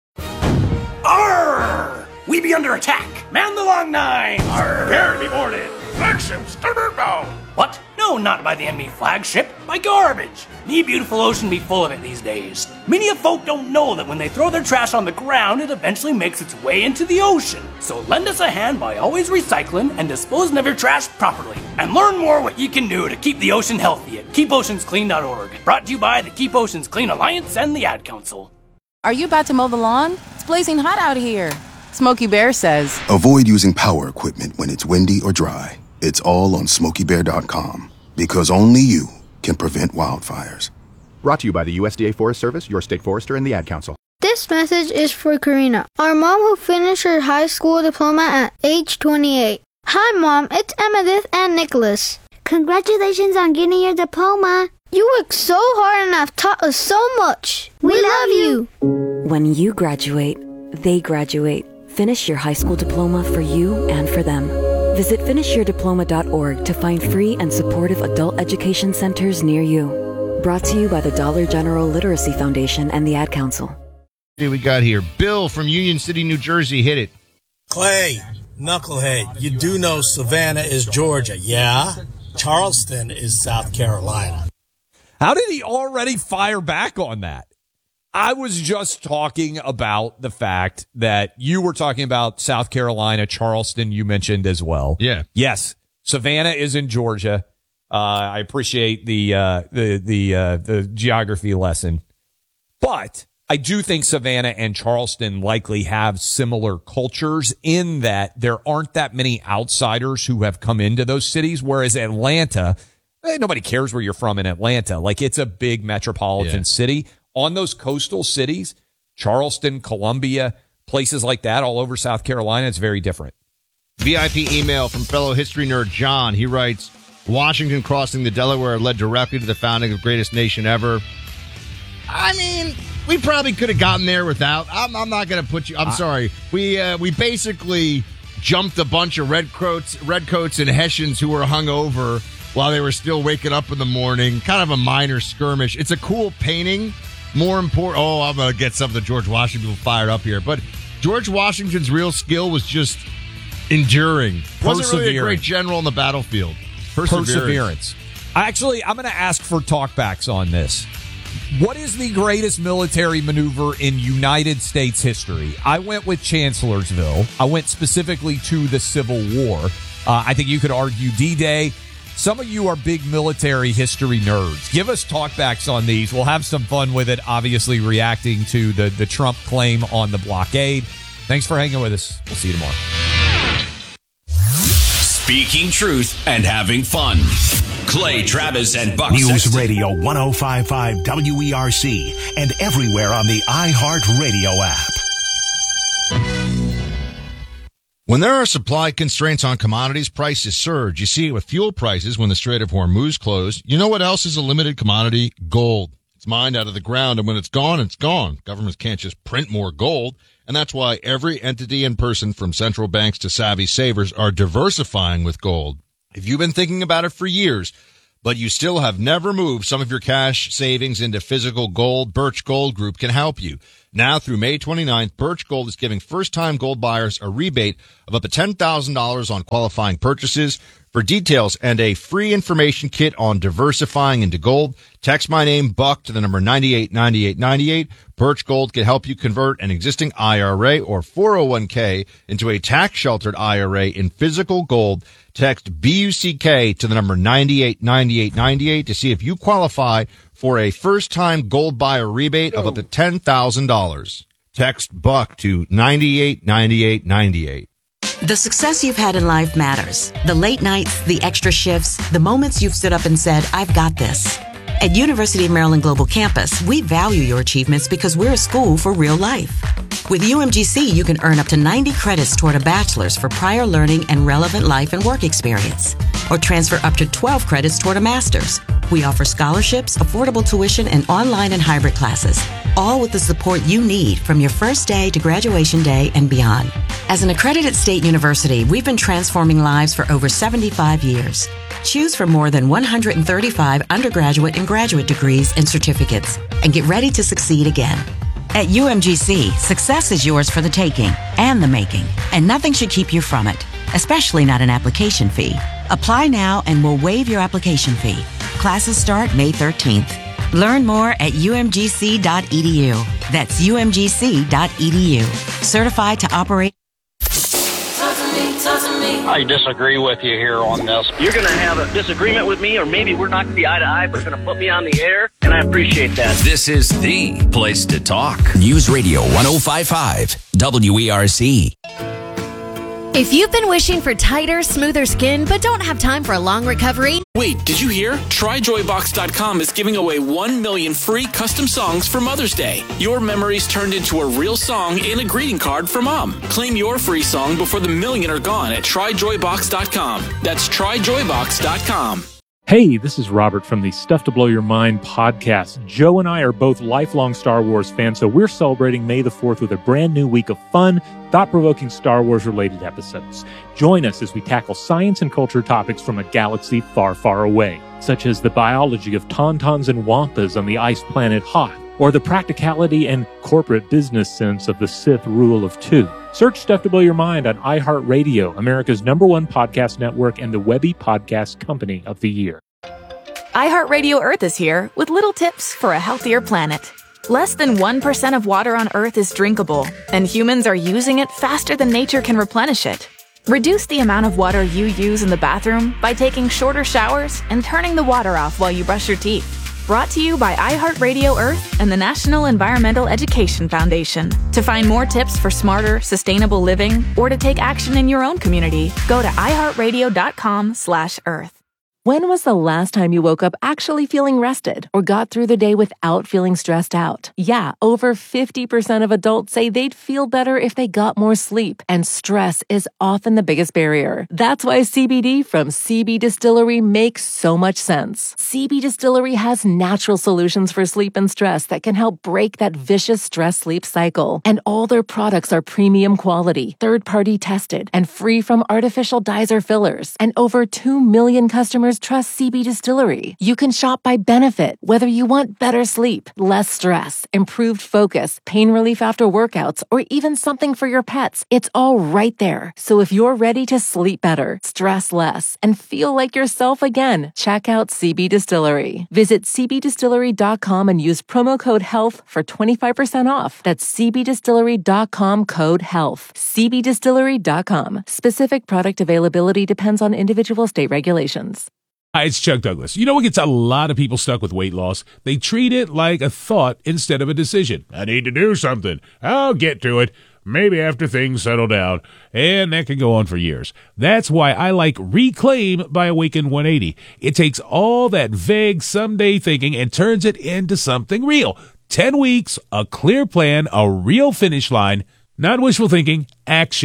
Arr! We be under attack. Man the long nine. Arr! Prepare to be boarded. Flagship starboard bow. What? No, not by the enemy flagship. By garbage. Me beautiful ocean be full of it these days. Many of folk don't know that when they throw their trash on the ground, it eventually makes its way into the ocean. So lend us a hand by always recycling and disposing of your trash properly. And learn more what you can do to keep the ocean healthy at keep oceans clean dot org. Brought to you by the Keep Oceans Clean Alliance and the Ad Council. Are you about to mow the lawn? It's blazing hot out here. Smokey Bear says, avoid using power equipment when it's windy or dry. It's all on smokey bear dot com, because only you can prevent wildfires. Brought to you by the U S D A Forest Service, your state forester, and the Ad Council. This message is for Karina, our mom who finished her high school diploma at age twenty-eight. Hi, Mom. It's Emmettith and Nicholas. Congratulations on getting your diploma. You worked so hard and have taught us so much. We, we love you. When you graduate, they graduate. Finish your high school diploma for you and for them. Visit finish your diploma dot org to find free and supportive adult education centers near you. Brought to you by the Dollar General Literacy Foundation and the Ad Council. Hey, we got here Bill from Union City, New Jersey. Hit it. Clay, knucklehead, you do know Savannah is Georgia, yeah? Charleston is South Carolina. How did he already fire back on that? I was just talking about the fact that you were talking about South Carolina, Charleston, you mentioned as well. Yeah. Yes. Savannah is in Georgia. Uh, I appreciate the, uh, the, the, uh, the geography lesson, but I do think Savannah and Charleston likely have similar cultures in that there aren't that many outsiders who have come into those cities, whereas Atlanta, eh, nobody cares where you're from in Atlanta. Like, it's a big metropolitan yeah. city. On those coastal cities, Charleston, Columbia, places like that all over South Carolina, it's very different. V I P email from fellow history nerd John. He writes, Washington crossing the Delaware led directly to the founding of greatest nation ever. I mean, we probably could have gotten there without. I'm, I'm not going to put you. I'm sorry. We uh, we basically jumped a bunch of redcoats, redcoats and Hessians who were hungover while they were still waking up in the morning. Kind of a minor skirmish. It's a cool painting. More important. Oh, I'm going to get some of the George Washington fired up here. But George Washington's real skill was just enduring. Wasn't really a great general on the battlefield. Perseverance. Perseverance. Actually, I'm going to ask for talkbacks on this. What is the greatest military maneuver in United States history? I went with Chancellorsville. I went specifically to the Civil War. Uh, I think you could argue D-Day. Some of you are big military history nerds. Give us talkbacks on these. We'll have some fun with it, obviously reacting to the, the Trump claim on the blockade. Thanks for hanging with us. We'll see you tomorrow. Speaking truth and having fun. Clay Travis and Buck News Sexton. Radio one oh five point five W E R C and everywhere on the iHeartRadio app. When there are supply constraints on commodities, prices surge. You see it with fuel prices when the Strait of Hormuz closed. You know what else is a limited commodity? Gold. It's mined out of the ground, and when it's gone, it's gone. Governments can't just print more gold, and that's why every entity and person from central banks to savvy savers are diversifying with gold. If you've been thinking about it for years, but you still have never moved some of your cash savings into physical gold, Birch Gold Group can help you. Now through May twenty-ninth, Birch Gold is giving first-time gold buyers a rebate of up to ten thousand dollars on qualifying purchases. For details and a free information kit on diversifying into gold, text my name, Buck, to the number nine eight nine eight nine eight. Birch Gold can help you convert an existing I R A or four oh one k into a tax-sheltered I R A in physical gold. Text B U C K to the number nine eight nine eight nine eight to see if you qualify for a first-time gold buyer rebate of up to ten thousand dollars. Text Buck to nine eight nine eight nine eight. The success you've had in life matters. The late nights, the extra shifts, the moments you've stood up and said, I've got this. At University of Maryland Global Campus, we value your achievements because we're a school for real life. With U M G C, you can earn up to ninety credits toward a bachelor's for prior learning and relevant life and work experience, or transfer up to twelve credits toward a master's. We offer scholarships, affordable tuition, and online and hybrid classes, all with the support you need from your first day to graduation day and beyond. As an accredited state university, we've been transforming lives for over seventy-five years. Choose from more than one hundred thirty-five undergraduate and graduate degrees and certificates, and get ready to succeed again. At U M G C, success is yours for the taking and the making, and nothing should keep you from it, especially not an application fee. Apply now and we'll waive your application fee. Classes start May thirteenth. Learn more at U M G C dot E D U. That's U M G C dot E D U. Certified to operate. I disagree with you here on this. You're going to have a disagreement with me, or maybe we're not going to be eye to eye, but going to put me on the air, and I appreciate that. This is the place to talk. News Radio one oh five point five W E R C. If you've been wishing for tighter, smoother skin but don't have time for a long recovery... Wait, did you hear? Try Joy Box dot com is giving away one million free custom songs for Mother's Day. Your memories turned into a real song in a greeting card for Mom. Claim your free song before the million are gone at Try Joy Box dot com. That's Try Joy Box dot com. Hey, this is Robert from the Stuff to Blow Your Mind podcast. Joe and I are both lifelong Star Wars fans, so we're celebrating May the fourth with a brand new week of fun, thought-provoking Star Wars-related episodes. Join us as we tackle science and culture topics from a galaxy far, far away, such as the biology of tauntauns and wampas on the ice planet Hoth, or the practicality and corporate business sense of the Sith rule of two. Search Stuff to Blow Your Mind on iHeartRadio, America's number one podcast network and the Webby Podcast Company of the Year. iHeartRadio Earth is here with little tips for a healthier planet. Less than one percent of water on Earth is drinkable, and humans are using it faster than nature can replenish it. Reduce the amount of water you use in the bathroom by taking shorter showers and turning the water off while you brush your teeth. Brought to you by iHeartRadio Earth and the National Environmental Education Foundation. To find more tips for smarter, sustainable living, or to take action in your own community, go to iHeartRadio.com slash Earth. When was the last time you woke up actually feeling rested or got through the day without feeling stressed out? Yeah, over fifty percent of adults say they'd feel better if they got more sleep, and stress is often the biggest barrier. That's why C B D from C B Distillery makes so much sense. C B Distillery has natural solutions for sleep and stress that can help break that vicious stress-sleep cycle. And all their products are premium quality, third-party tested, and free from artificial dyes or fillers. And over two million customers trust C B Distillery. You can shop by benefit, whether you want better sleep, less stress, improved focus, pain relief after workouts, or even something for your pets. It's all right there. So if you're ready to sleep better, stress less, and feel like yourself again, check out C B Distillery. Visit C B distillery dot com and use promo code HEALTH for twenty-five percent off. That's C B distillery dot com code HEALTH. C B distillery dot com. Specific product availability depends on individual state regulations. Hi, it's Chuck Douglas. You know what gets a lot of people stuck with weight loss? They treat it like a thought instead of a decision. I need to do something. I'll get to it. Maybe after things settle down. And that can go on for years. That's why I like Reclaim by Awaken one eighty. It takes all that vague someday thinking and turns it into something real. Ten weeks, a clear plan, a real finish line. Not wishful thinking, action.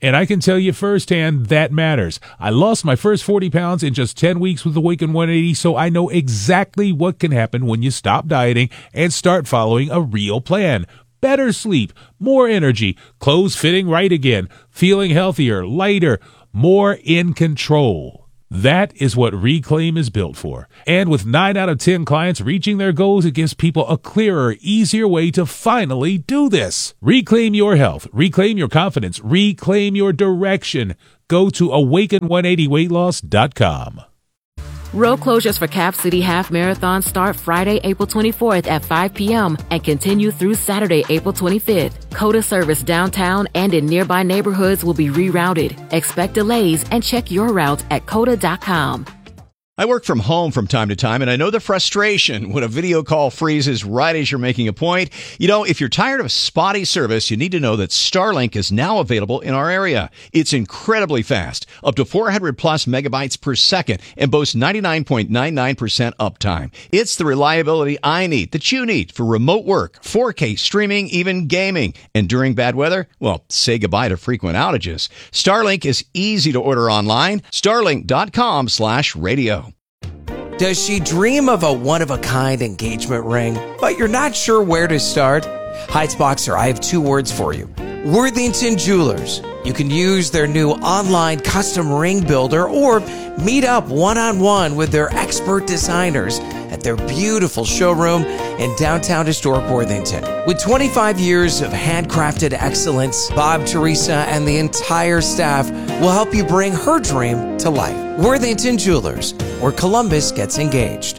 And I can tell you firsthand that matters. I lost my first forty pounds in just ten weeks with Awaken one eighty, so I know exactly what can happen when you stop dieting and start following a real plan. Better sleep, more energy, clothes fitting right again, feeling healthier, lighter, more in control. That is what Reclaim is built for. And with nine out of ten clients reaching their goals, it gives people a clearer, easier way to finally do this. Reclaim your health. Reclaim your confidence. Reclaim your direction. Go to awaken one eighty weight loss dot com. Road closures for Cap City Half Marathon start Friday, April twenty-fourth at five p.m. and continue through Saturday, April twenty-fifth. COTA service downtown and in nearby neighborhoods will be rerouted. Expect delays and check your route at cota dot com. I work from home from time to time, and I know the frustration when a video call freezes right as you're making a point. You know, if you're tired of spotty service, you need to know that Starlink is now available in our area. It's incredibly fast, up to four hundred plus megabytes per second, and boasts ninety-nine point nine nine percent uptime. It's the reliability I need, that you need, for remote work, four K streaming, even gaming. And during bad weather, well, say goodbye to frequent outages. Starlink is easy to order online. Starlink dot com slash radio. Does she dream of a one-of-a-kind engagement ring, but you're not sure where to start? Heights Boxer, I have two words for you. Worthington Jewelers. You can use their new online custom ring builder or meet up one-on-one with their expert designers at their beautiful showroom in downtown historic Worthington. With twenty-five years of handcrafted excellence, Bob, Teresa, and the entire staff will help you bring her dream to life. Worthington Jewelers, where Columbus gets engaged.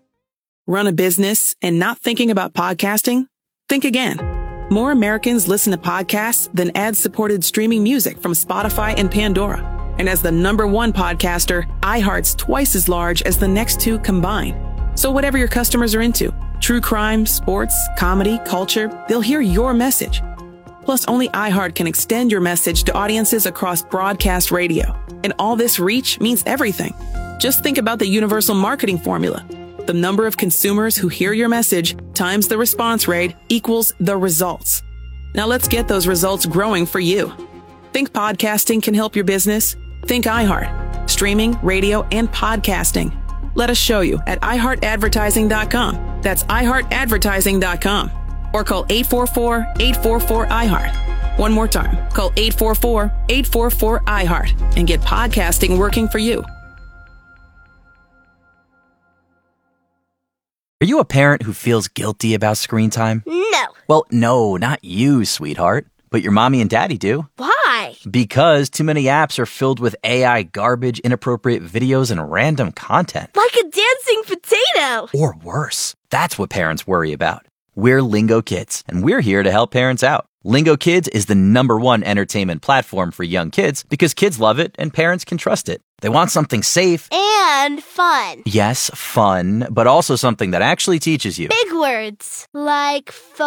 Run a business and not thinking about podcasting? Think again. More Americans listen to podcasts than ad-supported streaming music from Spotify and Pandora. And as the number one podcaster, iHeart's twice as large as the next two combined. So whatever your customers are into, true crime, sports, comedy, culture, they'll hear your message. Plus, only iHeart can extend your message to audiences across broadcast radio. And all this reach means everything. Just think about the universal marketing formula. The number of consumers who hear your message times the response rate equals the results. Now let's get those results growing for you. Think podcasting can help your business? Think iHeart. Streaming, radio, and podcasting. Let us show you at i heart advertising dot com. That's i heart advertising dot com. Or call eight four four, eight four four, I heart. One more time. Call eight four four, eight four four, I heart and get podcasting working for you. Are you a parent who feels guilty about screen time? No. Well, no, not you, sweetheart. But your mommy and daddy do. Why? Because too many apps are filled with A I garbage, inappropriate videos, and random content. Like a dancing potato. Or worse. That's what parents worry about. We're Lingo Kids, and we're here to help parents out. Lingo Kids is the number one entertainment platform for young kids because kids love it and parents can trust it. They want something safe. And fun. Yes, fun, but also something that actually teaches you. Big words. Like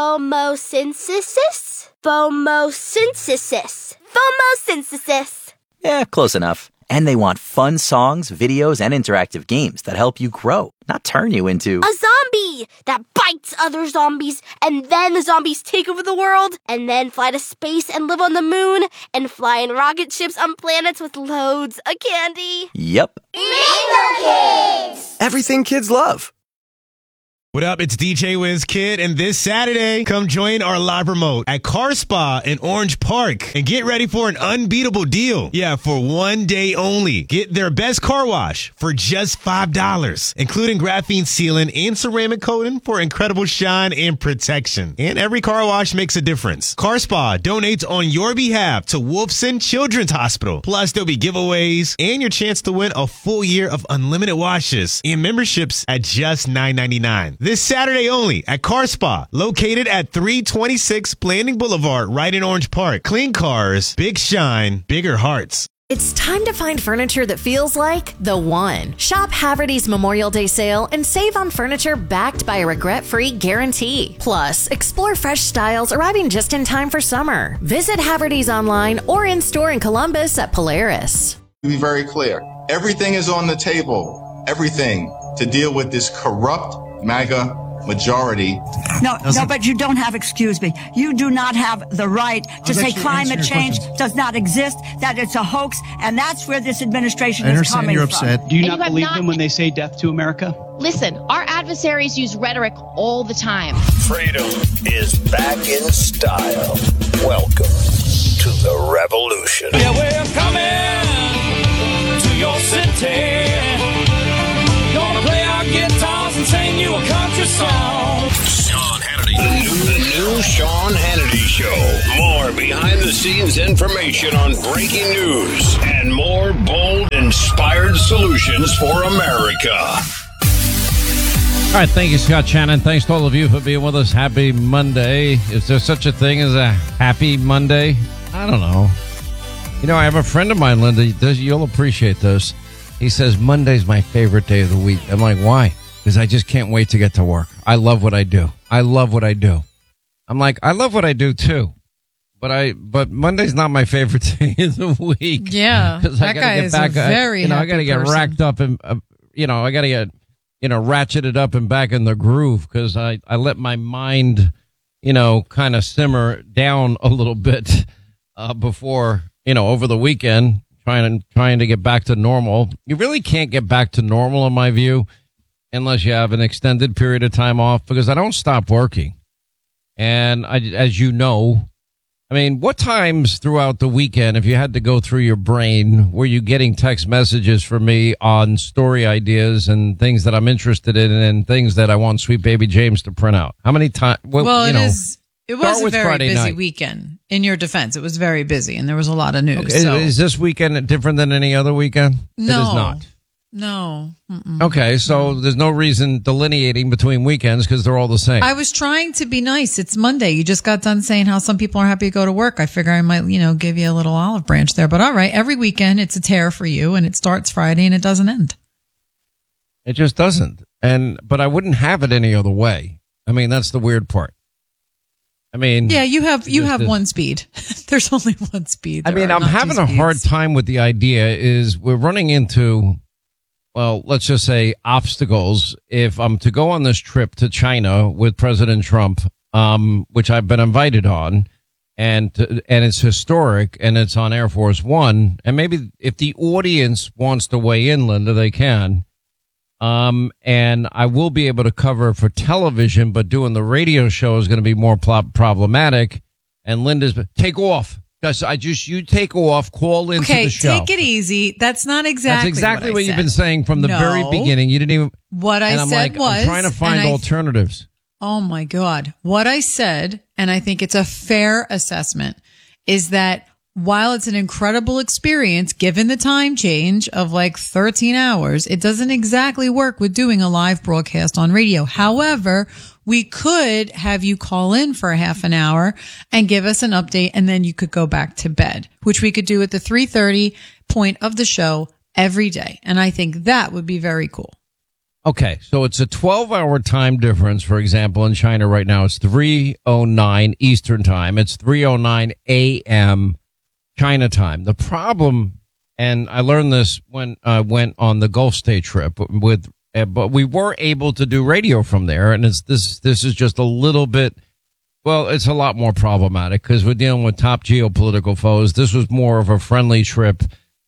phomosynthesis? Phomosynthesis. Phomosynthesis. Yeah, close enough. And they want fun songs, videos, and interactive games that help you grow, not turn you into a zombie that bites other zombies, and then the zombies take over the world, and then fly to space and live on the moon, and fly in rocket ships on planets with loads of candy. Yep. Lingo Kids! Everything kids love. What up? It's D J Wiz Kid, and this Saturday, come join our live remote at Car Spa in Orange Park and get ready for an unbeatable deal. Yeah, for one day only. Get their best car wash for just five dollars, including graphene sealing and ceramic coating for incredible shine and protection. And every car wash makes a difference. Car Spa donates on your behalf to Wolfson Children's Hospital. Plus, there'll be giveaways and your chance to win a full year of unlimited washes and memberships at just nine ninety-nine. This Saturday only at Car Spa, located at three twenty-six Blanding Boulevard, right in Orange Park. Clean cars, big shine, bigger hearts. It's time to find furniture that feels like the one. Shop Haverty's Memorial Day sale and save on furniture backed by a regret-free guarantee. Plus, explore fresh styles arriving just in time for summer. Visit Haverty's online or in-store in Columbus at Polaris. To be very clear, everything is on the table. Everything to deal with this corrupt MAGA majority. No, no, but you don't have, excuse me, you do not have the right to say climate change does not exist, that it's a hoax, and that's where this administration is coming from. Do you And not you have believe not- them when they say death to America? Listen, our adversaries use rhetoric all the time. Freedom is back in style. Welcome to the revolution. Yeah, we're coming to your city. Gonna play our guitars and sing you a country song. Sean Hannity. The new, the new Sean Hannity Show. More behind-the-scenes information on breaking news and more bold, inspired solutions for America. All right, thank you, Scott Shannon. Thanks to all of you for being with us. Happy Monday. Is there such a thing as a happy Monday? I don't know. You know, I have a friend of mine, Linda. Does You'll appreciate this. He says, Monday's my favorite day of the week. I'm like, why? Because I just can't wait to get to work. I love what I do. I love what I do. I'm like, I love what I do, too. But I, but Monday's not my favorite day of the week. Yeah, Because that I gotta guy get is back. a very I, you know, I happy got to get person. racked up and, uh, you know, I got to get, you know, ratcheted up and back in the groove because I, I let my mind, you know, kind of simmer down a little bit uh, before, you know, over the weekend, trying to, trying to get back to normal. You really can't get back to normal, in my view, unless you have an extended period of time off, because I don't stop working. And I, as you know, I mean, what times throughout the weekend, if you had to go through your brain, were you getting text messages from me on story ideas and things that I'm interested in and things that I want Sweet Baby James to print out? How many times? Well, Well, you it know, is. It start was a with very Friday busy night. weekend. In your defense, it was very busy, and there was a lot of news. Okay, so. Is this weekend different than any other weekend? No. It is not. No. Mm-mm. Okay, so there's no reason delineating between weekends because they're all the same. I was trying to be nice. It's Monday. You just got done saying how some people are happy to go to work. I figure I might, you know, give you a little olive branch there. But all right, every weekend it's a tear for you, and it starts Friday and it doesn't end. It just doesn't. And but I wouldn't have it any other way. I mean, that's the weird part. I mean, Yeah, you have you just have is- one speed. There's only one speed. I There mean, are I'm not two having a speeds. hard time with the idea is we're running into, well, let's just say obstacles. If I'm to go on this trip to China with President Trump, um, which I've been invited on, and and it's historic and it's on Air Force One, and maybe if the audience wants to weigh in, Linda, they can. Um, and I will be able to cover it for television, but doing the radio show is going to be more pl- problematic. And Linda's, take off. Because I just, you take off, call into Okay, the show. take it easy. That's not exactly. That's exactly what, what, I you've said. been saying from the No. very beginning. You didn't even. What I and I'm said like, was, I'm trying to find and I- alternatives. Oh my God. What I said, and I think it's a fair assessment, is that while it's an incredible experience, given the time change of like thirteen hours, it doesn't exactly work with doing a live broadcast on radio. However, we could have you call in for a half an hour and give us an update, and then you could go back to bed, which we could do at the three thirty point of the show every day. And I think that would be very cool. Okay, so it's a twelve hour time difference. For example, in China right now, it's three oh nine Eastern time. It's three oh nine a.m. China time. The problem, and I learned this when I went on the Gulf State trip with, uh, but we were able to do radio from there. And it's this, this is just a little bit, well, it's a lot more problematic because we're dealing with top geopolitical foes. This was more of a friendly trip.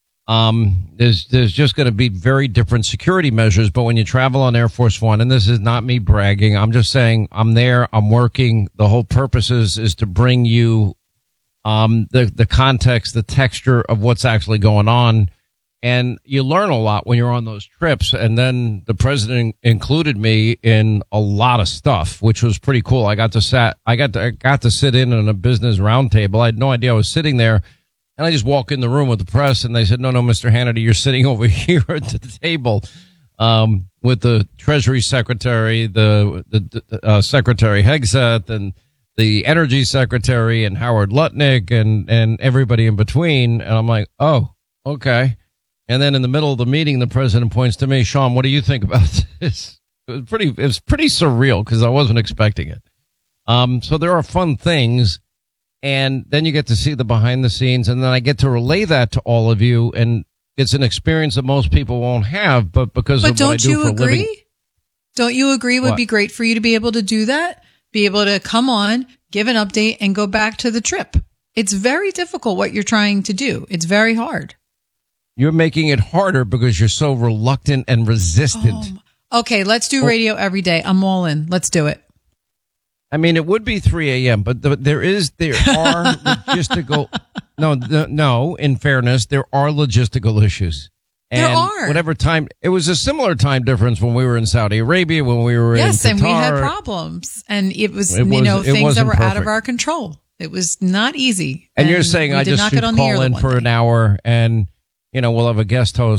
Um, there's, there's just going to be very different security measures, but when you travel on Air Force One, and this is not me bragging, I'm just saying I'm there, I'm working. The whole purpose is, is to bring you, um, the, the context, the texture of what's actually going on. And you learn a lot when you're on those trips. And then the president included me in a lot of stuff, which was pretty cool. I got to sat, I got to, I got to sit in on a business roundtable. I had no idea I was sitting there. And I just walk in the room with the press and they said, no, no, Mister Hannity, you're sitting over here at the table, um, with the Treasury Secretary, the, the, the uh, Secretary Hegseth and the Energy Secretary and Howard Lutnick and, and everybody in between. And I'm like, oh, okay. And then in the middle of the meeting, the president points to me, Sean, what do you think about this? It was pretty, it was pretty surreal because I wasn't expecting it. Um, so there are fun things. And then you get to see the behind the scenes, and then I get to relay that to all of you, and it's an experience that most people won't have, but because But of what I don't do you for a agree? living. Don't you agree it would What? be great for you to be able to do that? Be able to come on, give an update, and go back to the trip. It's very difficult what you're trying to do. It's very hard. You're making it harder because you're so reluctant and resistant. Oh, okay, let's do radio every day. I'm all in. Let's do it. I mean, it would be three a.m., but the, there is, there are logistical, no, the, no, in fairness, there are logistical issues. And There are. Whatever time, it was a similar time difference when we were in Saudi Arabia, when we were Yes, in Qatar. and we had problems. And it was, It you was- know, it things that wasn't were out of perfect. our control. It was not easy. And, you're saying we I did just not should get on the air call the in one for day. an hour and, you know, we'll have a guest host